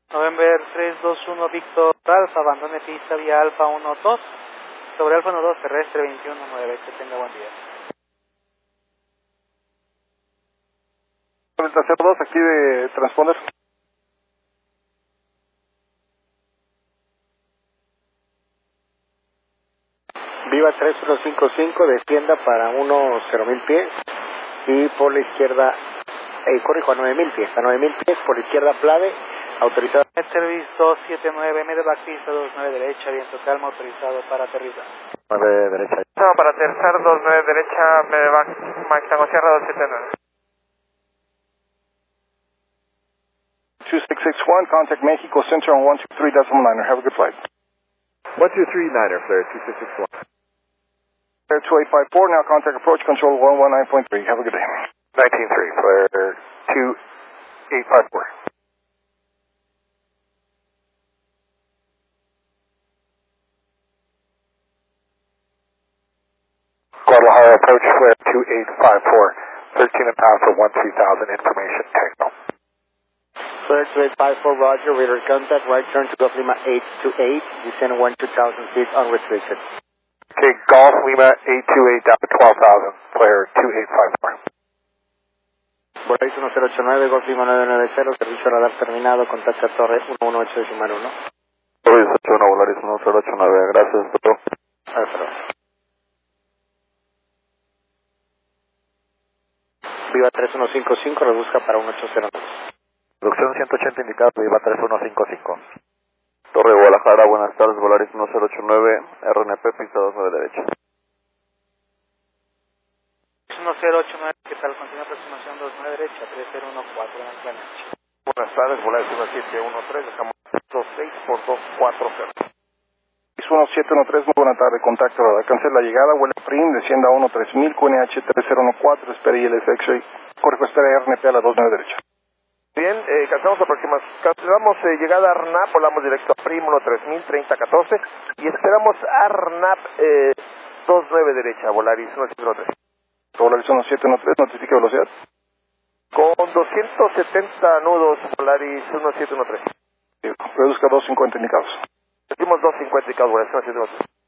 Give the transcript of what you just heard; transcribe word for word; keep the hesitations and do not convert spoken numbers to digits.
November tres dos uno Víctor Alfa, abandone pista vía Alfa uno dos, sobre Alfa uno dos, terrestre veintiuno nueve, que tenga buen día. Delta cero dos, active transponder. Viva tres uno cinco cinco, descienda para uno cero mil pies y por la izquierda, eh, corrijo a nueve mil pies, a nueve mil pies, por la izquierda Plave, autorizado. Service dos siete nueve, medevac pista dos nueve derecha, viento calma, autorizado para aterrizar. nueve derecha. No, para aterrizar dos nueve derecha, medevac, Mike Tango Sierra dos siete nueve. two six six one, contact Mexico Center on one two three decimal niner. Have a good flight. one two three niner, flare two six six one. Flare two eight five four, now contact approach control one one nine point three. Have a good day. nineteen three, flare two eight five four. Guadalajara approach, flare two eight five four, thirteen and pound for one three thousand, information Tango. Flare two eight five four, roger, radar contact, right turn to Golf Lima eight two eight, descend one two thousand feet, unrestricted. Okay, Golf Lima eight two eight down to twelve thousand, flare two eight five four. Volaris uno cero ocho nueve, Golf Lima nueve nueve cero, servicio radar terminado, contacta Torre uno uno ocho decimal uno. Volaris ocho uno, Volaris uno cero ocho nueve, gracias, doctor. Hasta luego. Viva tres uno cinco cinco, reduzca para uno ocho cero nueve. Producción ciento ochenta indicado, Viva tres uno cinco cinco. Torre Guadalajara, buenas tardes, Volaris uno cero ocho nueve, R N P, pista dos nueve derecha. uno cero ocho nueve, ¿qué tal? Continúa aproximación dos nueve derecha, tres cero uno cuatro en el planeta. Buenas tardes, Volaris uno siete uno tres, dejamos dos seis por dos cuatro cero. uno siete uno tres, muy buena tarde, contacto radar, cancela la llegada, vuela Prim, descienda a uno tres mil, Q N H tres cero uno cuatro, espere I L S X-Ray, corrijo, espere R N P a la dos nueve derecha. Bien, eh, cancelamos aproximación, cancelamos eh, llegada a ARNAP, volamos directo a Prim uno tres mil, treinta catorce y esperamos ARNAP eh, dos nueve derecha, Volaris uno siete uno tres. Volaris uno siete uno tres, notifique velocidad. Con doscientos setenta nudos, Volaris uno siete uno tres. Reduzca dos cincuenta indicados. Decimos dos cincuenta indicados, Volaris uno siete uno tres.